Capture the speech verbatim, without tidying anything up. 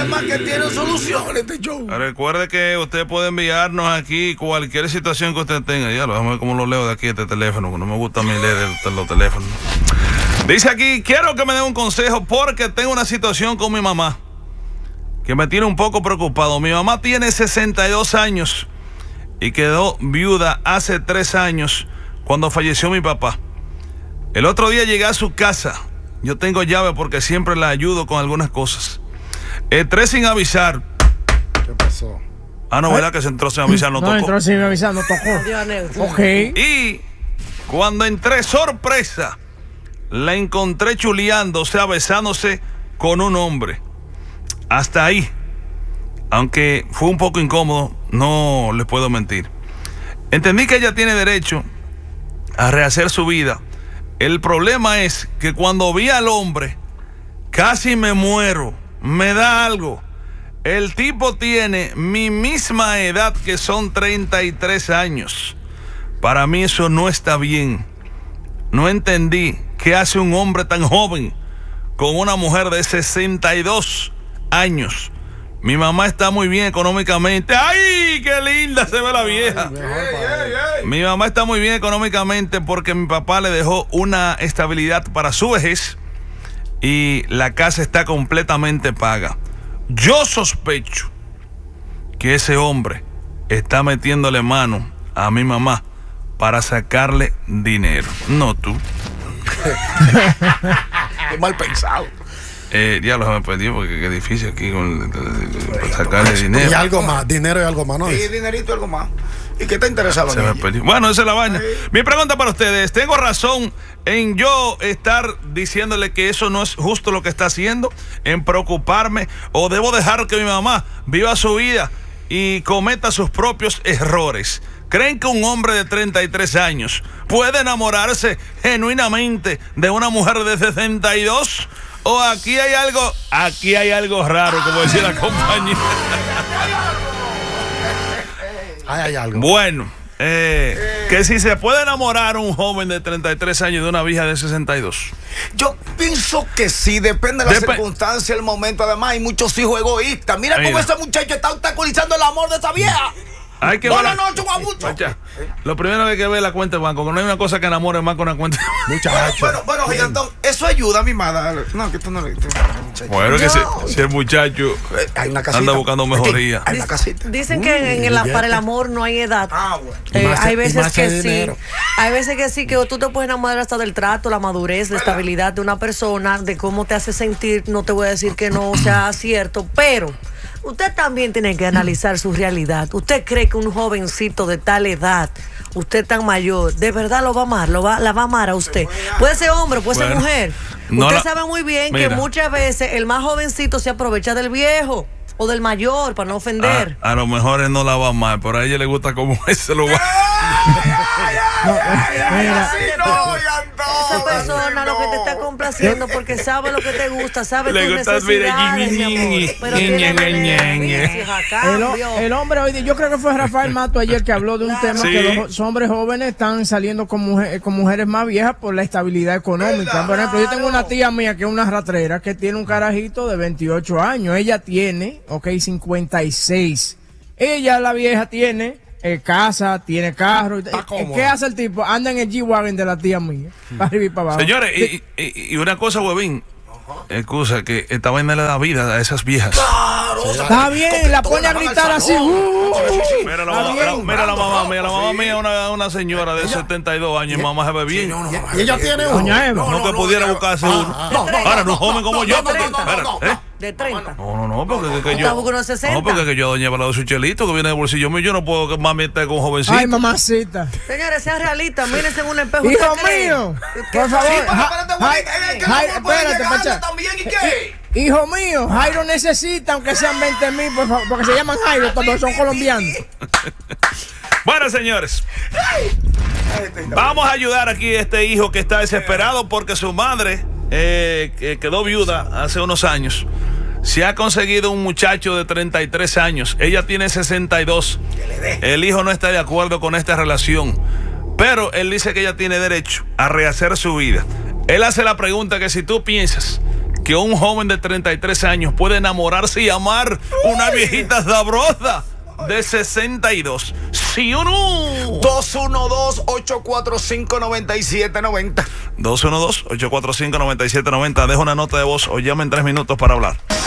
problemas que tienen soluciones este show. Recuerde que usted puede enviarnos aquí cualquier situación que usted tenga. Ya lo, déjame ver cómo lo leo de aquí este teléfono, que no me gusta a mí leer los teléfonos. Dice aquí, quiero que me den un consejo porque tengo una situación con mi mamá que me tiene un poco preocupado. Mi mamá tiene sesenta y dos años y quedó viuda hace tres años cuando falleció mi papá. El otro día llegué a su casa. Yo tengo llave porque siempre la ayudo con algunas cosas. Entré sin avisar. ¿Qué pasó? Ah, no, ¿verdad? Que se entró sin avisar, no, no tocó. entró sin avisar, no tocó. Ok. Y cuando entré, sorpresa, la encontré chuleando, o sea, besándose con un hombre. Hasta ahí. Aunque fue un poco incómodo, no les puedo mentir. Entendí que ella tiene derecho a rehacer su vida. El problema es que cuando vi al hombre, casi me muero, me da algo. El tipo tiene mi misma edad, que son treinta y tres años. Para mí eso no está bien. No entendí qué hace un hombre tan joven con una mujer de sesenta y dos años. Mi mamá está muy bien económicamente. ¡Ay, qué linda se ve la vieja! Ey, ey, ey. Mi mamá está muy bien económicamente porque mi papá le dejó una estabilidad para su vejez y la casa está completamente paga. Yo sospecho que ese hombre está metiéndole mano a mi mamá para sacarle dinero. No tú. Qué mal pensado. Eh, ya lo me perdió porque qué difícil aquí con, con sacarle dinero. Y algo más, dinero y algo más, ¿no? Y dinerito y algo más. ¿Y qué te interesa? Se me perdió. Bueno, esa es la vaina. Mi pregunta para ustedes, ¿tengo razón en yo estar diciéndole que eso no es justo lo que está haciendo? ¿En preocuparme? ¿O debo dejar que mi mamá viva su vida y cometa sus propios errores? ¿Creen que un hombre de treinta y tres años puede enamorarse genuinamente de una mujer de sesenta y dos? ¿O aquí hay algo, aquí hay algo raro, como decía la compañía? Ahí hay algo. Bueno, eh, que si se puede enamorar un joven de treinta y tres años de una vieja de sesenta y dos. Yo pienso que sí, depende de la Dep- circunstancia, el momento. Además, hay muchos hijos egoístas. Mira Mira. cómo ese muchacho está obstaculizando el amor de esa vieja. Hay que No, ver no, la- no, chupa mucho. Ocha, lo primero que hay que ver es la cuenta de banco, que no hay una cosa que enamore más que una cuenta de banco. Muchacho. Bueno, bueno, gigantón, eso ayuda a mi madre. No, que esto no le. Bueno, que si, si el muchacho Eh, Hay una casita. anda buscando mejoría. Hay una casita. Dicen que en el, para el amor no hay edad. Ah, bueno. Y Eh, más- hay y veces más que que sí, dinero. hay veces que sí, que tú te puedes enamorar hasta del trato, la madurez, la estabilidad de una persona, de cómo te hace sentir. No te voy a decir que no sea cierto, pero usted también tiene que analizar su realidad. ¿Usted cree que un jovencito de tal edad, usted tan mayor, de verdad lo va a amar? ¿Lo va, la va a amar a usted? Puede ser hombre, puede ser Bueno, mujer. no Usted la- sabe muy bien Mira. que muchas veces el más jovencito se aprovecha del viejo o del mayor, para no ofender. A, a lo mejor él no la va mal, pero a ella le gusta como ese lo va. Mira, Esa persona lo que te está complaciendo porque sabe lo que te gusta, sabe Le tus gusta, mira, necesidades, mi amor, ñe, pero ñe, tiene ñe, ñe, beneficios a el, ho- cambio. el hombre hoy, día- yo creo que fue Rafael Mato ayer que habló de un tema Sí. que los hombres jóvenes están saliendo con, mujer- con mujeres más viejas por la estabilidad económica. Por ejemplo, yo tengo una tía mía que es una ratrera que tiene un carajito de veintiocho años. Ella tiene, ok, cincuenta y seis. Ella, la vieja, tiene eh, casa, tiene carro. Eh, cómoda. ¿Qué hace el tipo? Anda en el G-Wagon de la tía mía, para arriba y para abajo. Señores, y, y- y una cosa, huevín. Excusa, que esta vaina le da vida a esas viejas. Está bien, la pone a gritar así. uh, uh, uh. Mira la, Está mamá, bien. mira la mamá mía, la mamá mía es una, una señora de setenta y dos años y mamá se ve bien. Y ella tiene uno. Doña Eva. No, que pudiera buscarse uno. no, no, Ahora, un joven como yo. no, no, no, no, Espera, no, ¿eh? De treinta. No, no, no, porque que, que Está yo. buscando unos sesenta. No, porque que yo, doña Eva, de su chelito que viene del bolsillo mío, yo no puedo que mami esté con un jovencito. Ay, mamacita. Señores, sean realistas, mírense en un espejo. Hijo ¿usted cree? mío, ¿Qué- por favor. Sí, pero Ja- espérate, güey, Jai- es que el Jai- amor puede espérate, llegar Pacha. también, ¿y qué? Hijo mío, Jairo necesita, aunque sean veinte mil, por favor, porque se llaman Jairo, todos son colombianos. Bueno, señores, vamos a ayudar aquí a este hijo que está desesperado porque su madre eh, que quedó viuda hace unos años. Se ha conseguido un muchacho de treinta y tres años. Ella tiene sesenta y dos. El hijo no está de acuerdo con esta relación, pero él dice que ella tiene derecho a rehacer su vida. Él hace la pregunta que si tú piensas que un joven de treinta y tres años puede enamorarse y amar una viejita sabrosa de sesenta y dos? ¿Sí o no? dos uno dos, ocho cuatro cinco, nueve siete nueve cero. dos uno dos, ocho cuatro cinco, nueve siete nueve cero. Deja una nota de voz o llama en tres minutos para hablar.